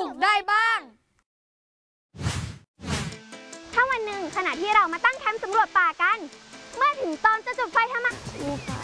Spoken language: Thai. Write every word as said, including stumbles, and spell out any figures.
นุกได้บ้างถ้าวันหนึ่งขณะที่เรามาตั้งแคมป์สำรวจป่ากันเมื่อถึงตอนจะจุดไฟทำไม